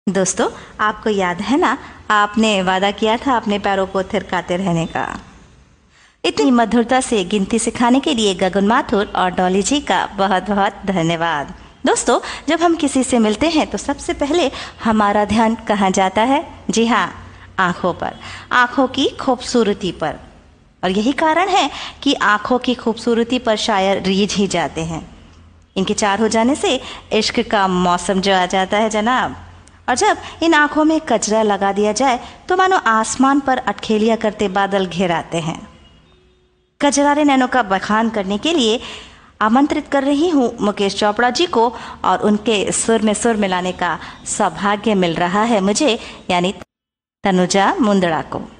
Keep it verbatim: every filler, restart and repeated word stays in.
दोस्तों, आपको याद है ना, आपने वादा किया था अपने पैरों को थिरकाते रहने का। इतनी मधुरता से गिनती सिखाने के लिए गगन माथुर और डॉली जी का बहुत बहुत धन्यवाद। दोस्तों, जब हम किसी से मिलते हैं तो सबसे पहले हमारा ध्यान कहाँ जाता है? जी हाँ, आंखों पर, आंखों की खूबसूरती पर। और यही कारण है कि आंखों की खूबसूरती पर शायर रीझ ही जाते हैं। इनके चार हो जाने से इश्क का मौसम जो आ जाता है जनाब। और जब इन आंखों में कचरा लगा दिया जाए तो मानो आसमान पर अटखेलियां करते बादल घिर आते हैं। कजरारे नैनों का बखान करने के लिए आमंत्रित कर रही हूँ मुकेश चोपड़ा जी को, और उनके सुर में सुर मिलाने का सौभाग्य मिल रहा है मुझे, यानी तनुजा मुंदड़ा को।